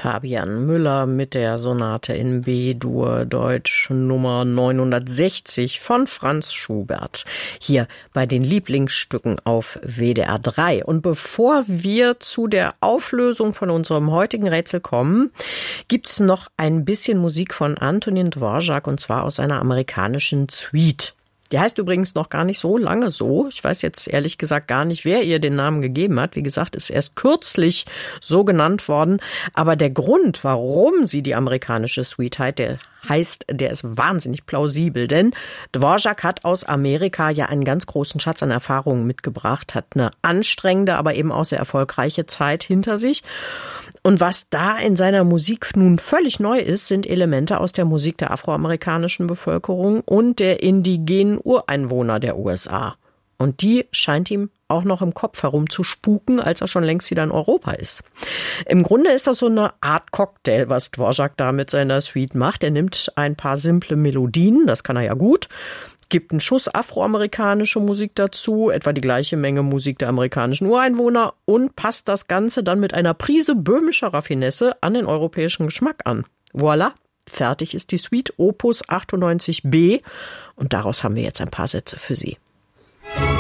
Fabian Müller mit der Sonate in B-Dur Deutsch Nummer 960 von Franz Schubert. Hier bei den Lieblingsstücken auf WDR 3. Und bevor wir zu der Auflösung von unserem heutigen Rätsel kommen, gibt es noch ein bisschen Musik von Antonin Dvorak, und zwar aus einer amerikanischen Suite. Die heißt übrigens noch gar nicht so lange so. Ich weiß jetzt ehrlich gesagt gar nicht, wer ihr den Namen gegeben hat. Wie gesagt, ist erst kürzlich so genannt worden. Aber der Grund, warum sie die amerikanische Suite heißt, der ist wahnsinnig plausibel. Denn Dvorak hat aus Amerika ja einen ganz großen Schatz an Erfahrungen mitgebracht, hat eine anstrengende, aber eben auch sehr erfolgreiche Zeit hinter sich. Und was da in seiner Musik nun völlig neu ist, sind Elemente aus der Musik der afroamerikanischen Bevölkerung und der indigenen Ureinwohner der USA. Und die scheint ihm auch noch im Kopf herum zu spuken, als er schon längst wieder in Europa ist. Im Grunde ist das so eine Art Cocktail, was Dvorak da mit seiner Suite macht. Er nimmt ein paar simple Melodien, das kann er ja gut, gibt einen Schuss afroamerikanische Musik dazu, etwa die gleiche Menge Musik der amerikanischen Ureinwohner, und passt das Ganze dann mit einer Prise böhmischer Raffinesse an den europäischen Geschmack an. Voilà, fertig ist die Suite Opus 98b, und daraus haben wir jetzt ein paar Sätze für Sie.